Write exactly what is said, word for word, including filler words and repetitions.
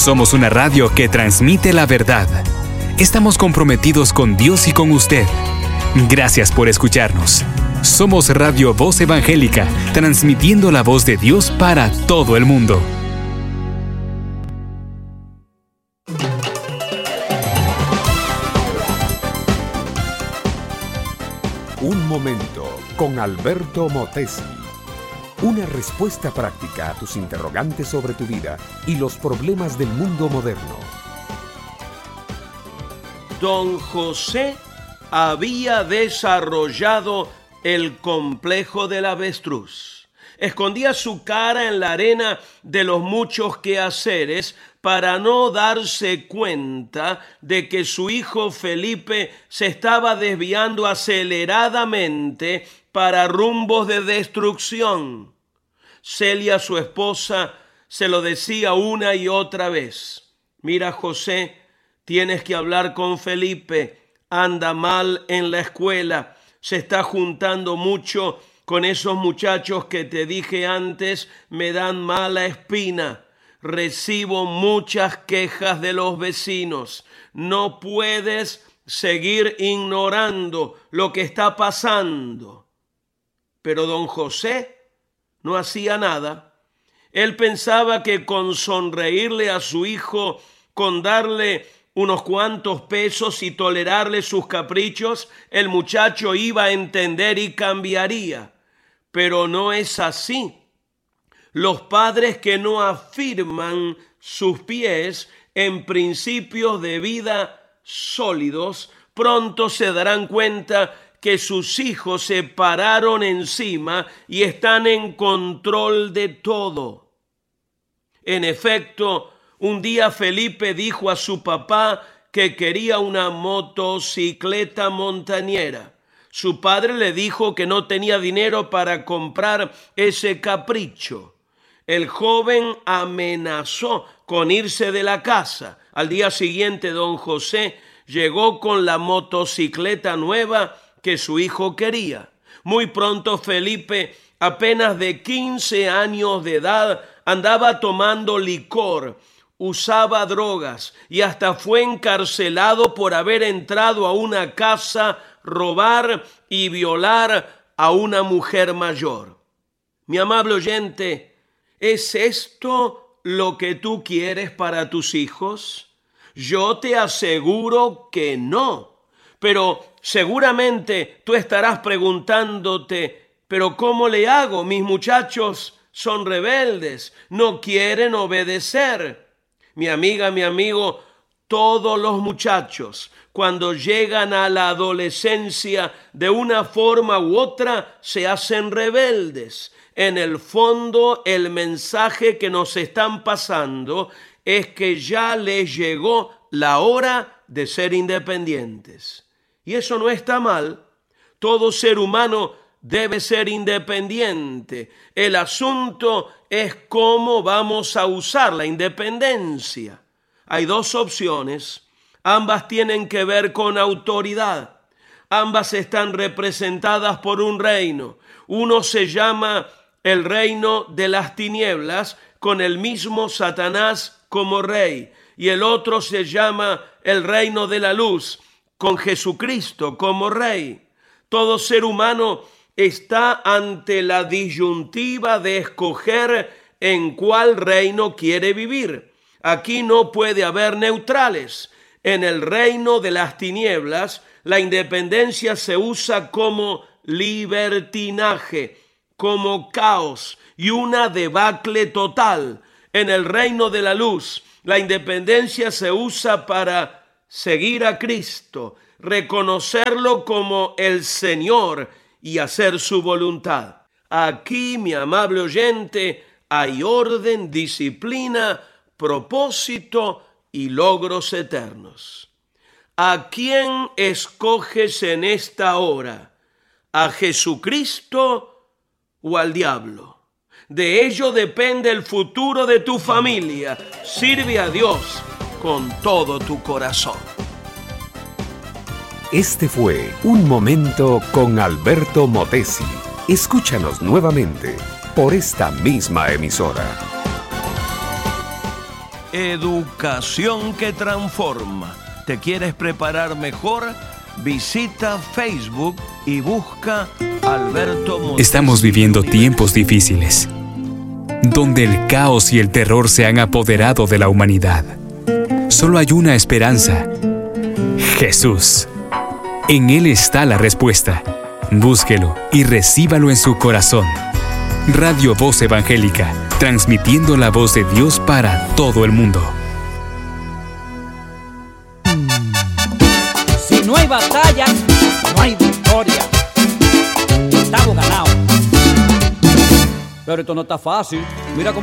Somos una radio que transmite la verdad. Estamos comprometidos con Dios y con usted. Gracias por escucharnos. Somos Radio Voz Evangélica, transmitiendo la voz de Dios para todo el mundo. Un momento con Alberto Motesi. Una respuesta práctica a tus interrogantes sobre tu vida y los problemas del mundo moderno. Don José había desarrollado el complejo del avestruz. Escondía su cara en la arena de los muchos quehaceres para no darse cuenta de que su hijo Felipe se estaba desviando aceleradamente para rumbos de destrucción. Celia, su esposa, se lo decía una y otra vez. Mira, José, tienes que hablar con Felipe. Anda mal en la escuela. Se está juntando mucho con esos muchachos que te dije antes, me dan mala espina. Recibo muchas quejas de los vecinos. No puedes seguir ignorando lo que está pasando. Pero don José no hacía nada. Él pensaba que con sonreírle a su hijo, con darle unos cuantos pesos y tolerarle sus caprichos, el muchacho iba a entender y cambiaría. Pero no es así. Los padres que no afirman sus pies en principios de vida sólidos, pronto se darán cuenta que sus hijos se pararon encima y están en control de todo. En efecto, un día Felipe dijo a su papá que quería una motocicleta montañera. Su padre le dijo que no tenía dinero para comprar ese capricho. El joven amenazó con irse de la casa. Al día siguiente, don José llegó con la motocicleta nueva que su hijo quería. Muy pronto Felipe, apenas de quince años de edad, andaba tomando licor, usaba drogas y hasta fue encarcelado por haber entrado a una casa, robar y violar a una mujer mayor. Mi amable oyente, ¿es esto lo que tú quieres para tus hijos? Yo te aseguro que no. Pero seguramente tú estarás preguntándote, ¿pero cómo le hago? Mis muchachos son rebeldes, no quieren obedecer. Mi amiga, mi amigo, todos los muchachos, cuando llegan a la adolescencia, de una forma u otra, se hacen rebeldes. En el fondo, el mensaje que nos están pasando es que ya les llegó la hora de ser independientes. Y eso no está mal. Todo ser humano debe ser independiente. El asunto es cómo vamos a usar la independencia. Hay dos opciones. Ambas tienen que ver con autoridad. Ambas están representadas por un reino. Uno se llama el reino de las tinieblas, con el mismo Satanás como rey. Y el otro se llama el reino de la luz, con Jesucristo como rey. Todo ser humano está ante la disyuntiva de escoger en cuál reino quiere vivir. Aquí no puede haber neutrales. En el reino de las tinieblas, la independencia se usa como libertinaje, como caos y una debacle total. En el reino de la luz, la independencia se usa para seguir a Cristo, reconocerlo como el Señor y hacer su voluntad. Aquí, mi amable oyente, hay orden, disciplina, propósito y logros eternos. ¿A quién escoges en esta hora? ¿A Jesucristo o al diablo? De ello depende el futuro de tu familia. Sirve a Dios con todo tu corazón. Este fue Un Momento con Alberto Motesi. Escúchanos nuevamente por esta misma emisora. educación que transforma. ¿Te quieres preparar mejor? Visita Facebook y busca Alberto Motesi. Estamos viviendo tiempos difíciles, donde el caos y el terror se han apoderado de la humanidad. Solo hay una esperanza: Jesús. En Él está la respuesta. Búsquelo y recíbalo en su corazón. Radio Voz Evangélica, transmitiendo la voz de Dios para todo el mundo. Si no hay batalla, no hay victoria. Estamos ganados. Pero esto no está fácil. Mira cómo